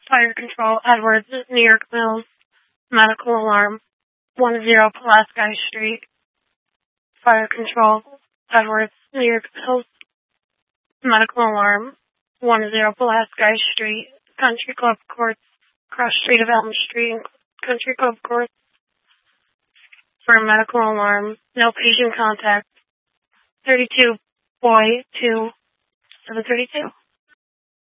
Fire Control, Edwards, New York Mills. Medical Alarm, 10 Pulaski Street. Fire Control, Edwards, New York Mills. Medical Alarm, 10 Pulaski Street. Country Club Courts, Cross Street of Elm Street, Country Club Courts. For a medical alarm, no patient contact. 32 boy 2 732.